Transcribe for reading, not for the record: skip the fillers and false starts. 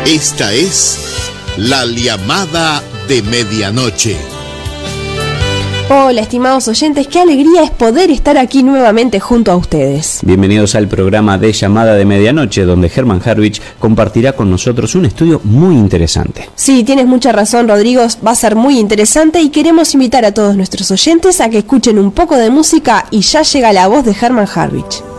Esta es La Llamada de Medianoche. Hola, estimados oyentes, qué alegría es poder estar aquí nuevamente junto a ustedes. Bienvenidos al programa de Llamada de Medianoche, donde Herman Harwich compartirá con nosotros un estudio muy interesante. Sí, tienes mucha razón, Rodrigo, va a ser muy interesante y queremos invitar a todos nuestros oyentes a que escuchen un poco de música y ya llega la voz de Herman Harwich.